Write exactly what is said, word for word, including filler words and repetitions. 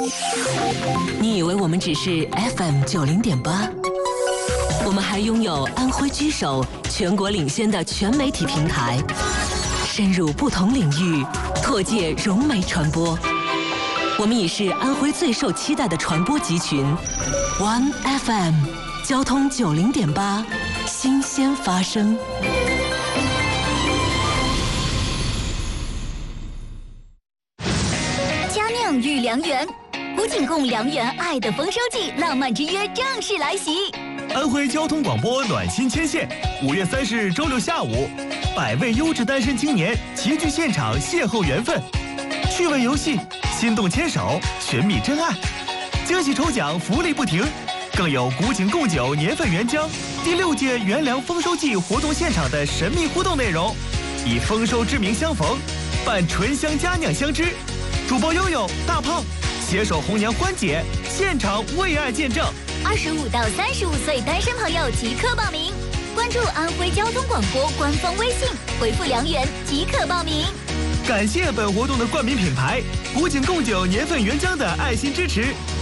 你以为我们只是 F M 九零点八？我们还拥有安徽居首、全国领先的全媒体平台，深入不同领域，拓界融媒传播。我们已是安徽最受期待的传播集群 ，One F M， 交通九零点八，新鲜发声。 佳酿与良缘，古井贡良缘爱的丰收季，浪漫之约正式来袭。 安徽交通广播暖心牵线，五月三十日周六下午，百位优质单身青年齐聚现场邂逅缘分，趣味游戏，心动牵手，寻觅真爱，惊喜抽奖福利不停，更有古井贡酒年份原浆第六届元粮丰收季活动现场的神秘互动内容，以丰收之名相逢，伴醇香佳酿相知。主播悠悠、大胖携手红娘欢姐，现场为爱见证。 二十五到三十五岁单身朋友即刻报名，关注安徽交通广播官方微信，回复良缘即可报名。 感谢本活动的冠名品牌古井贡酒年份原浆的爱心支持。